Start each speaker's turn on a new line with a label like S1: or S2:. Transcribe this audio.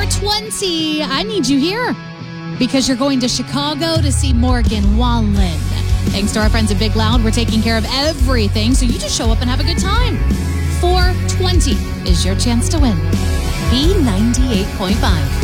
S1: 420. I need you here because you're going to Chicago to see Morgan Wallen. Thanks to our friends at Big Loud, we're taking care of everything, so you just show up and have a good time. 420 is your chance to win. B98.5.